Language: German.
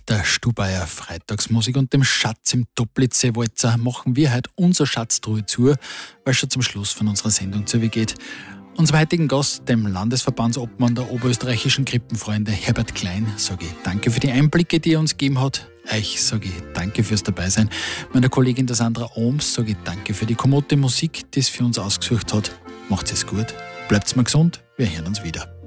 der Stubaier Freitagsmusik und dem Schatz im Toplitz-Walzer machen wir heute unser Schatztruhe zu, weil es schon zum Schluss von unserer Sendung zugeht. Unserem heutigen Gast, dem Landesverbandsobmann der oberösterreichischen Krippenfreunde, Herbert Klein, sage ich danke für die Einblicke, die er uns gegeben hat. Euch sage ich danke fürs Dabeisein. Meiner Kollegin der Sandra Ohms sage ich danke für die kommode Musik, die es für uns ausgesucht hat. Macht's es gut, bleibt's mal gesund, wir hören uns wieder.